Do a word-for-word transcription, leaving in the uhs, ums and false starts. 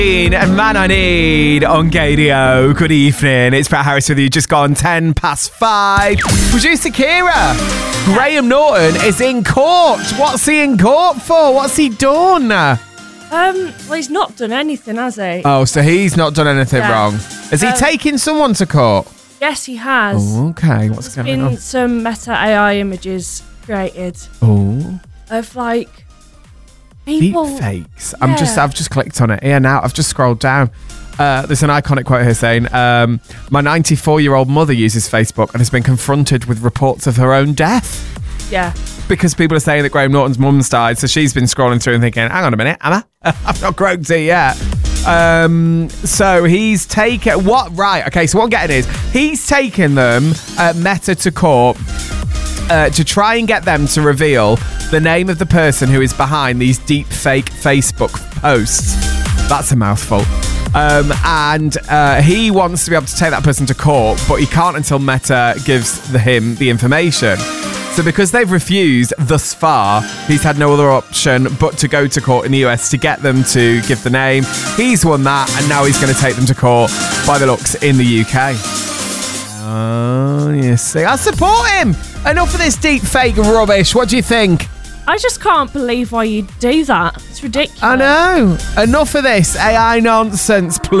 And Man I Need on Gadio. Good evening. It's Brett Harris with you. Just gone ten past five. Producer Kira. Graham Norton is in court. What's he in court for? What's he done? Um, well, he's not done anything, has he? Oh, so he's not done anything Yeah. wrong. Has he Um, taken someone to court? Yes, he has. Oh, okay. What's There's going been on? some Meta A I images created Oh, of like deep people. fakes. I'm just. Yeah. I've just clicked on it. Yeah, now I've just scrolled down. Uh, there's an iconic quote here saying, um, "My ninety-four-year-old mother uses Facebook and has been confronted with reports of her own death." Yeah. Because people are saying that Graham Norton's mum's died, so she's been scrolling through and thinking, hang on a minute, am I? I've not croaked it yet. Um, so he's taken... What? Right, okay, so what I'm getting is, he's taken them, uh, Meta, to court uh, to try and get them to reveal the name of the person who is behind these deep fake Facebook posts. That's a mouthful. Um, and uh, he wants to be able to take that person to court, but he can't until Meta gives the, him the information. So because they've refused thus far, he's had no other option but to go to court in the U S to get them to give the name. He's won that, and now he's going to take them to court by the looks in the U K. Oh, you see. I support him. Enough of this deep fake rubbish. What do you think? I just can't believe why you do that. It's ridiculous. I know. Enough of this A I nonsense, please.